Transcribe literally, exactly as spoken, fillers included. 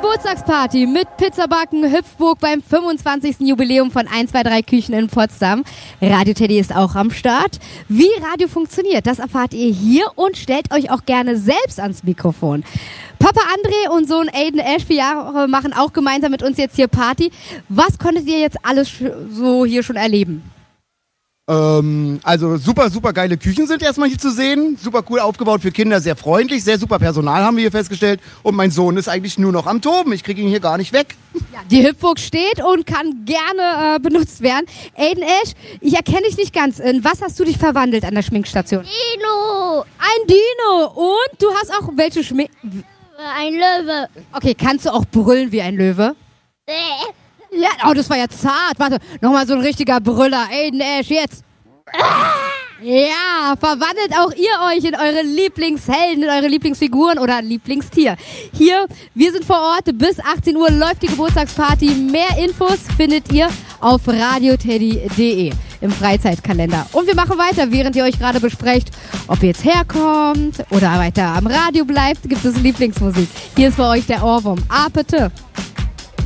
Geburtstagsparty mit Pizzabacken, Hüpfburg beim fünfundzwanzigsten Jubiläum von eins zwei drei Küchen in Potsdam. Radio Teddy ist auch am Start. Wie Radio funktioniert, das erfahrt ihr hier und stellt euch auch gerne selbst ans Mikrofon. Papa André und Sohn Aiden Ash, vier Jahre, machen auch gemeinsam mit uns jetzt hier Party. Was konntet ihr jetzt alles so hier schon erleben? Ähm, also super, super geile Küchen sind erstmal hier zu sehen. Super cool aufgebaut für Kinder, sehr freundlich, sehr super Personal haben wir hier festgestellt. Und mein Sohn ist eigentlich nur noch am Toben. Ich kriege ihn hier gar nicht weg. Ja, die Hüpfburg steht und kann gerne äh, benutzt werden. Aiden Ash, ich erkenne dich nicht ganz. In was hast du dich verwandelt an der Schminkstation? Dino! Ein Dino. Und du hast auch welche Schmink... Ein Löwe. Okay, kannst du auch brüllen wie ein Löwe? Äh. Ja, oh, das war ja zart. Warte, nochmal so ein richtiger Brüller. Aiden Ash, jetzt. Ja, verwandelt auch ihr euch in eure Lieblingshelden, in eure Lieblingsfiguren oder Lieblingstier. Hier, wir sind vor Ort. Bis achtzehn Uhr läuft die Geburtstagsparty. Mehr Infos findet ihr auf radioteddy punkt de im Freizeitkalender. Und wir machen weiter, während ihr euch gerade besprecht, ob ihr jetzt herkommt oder weiter am Radio bleibt, gibt es Lieblingsmusik. Hier ist für euch der Ohrwurm. Apete.